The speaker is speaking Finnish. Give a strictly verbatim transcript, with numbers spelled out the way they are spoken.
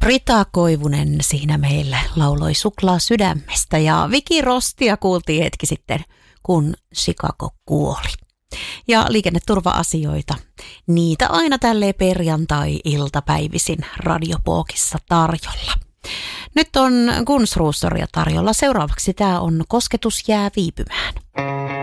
Rita Koivunen siinä meille lauloi Suklaa sydämestä ja Viki Rostia kuultiin hetki sitten, kun Chicago kuoli. Ja liikenneturva-asioita, niitä aina tälleen perjantai-iltapäivisin Radiopookissa tarjolla. Nyt on Guns Ruustoria tarjolla. Seuraavaksi tämä on Kosketus jää viipymään.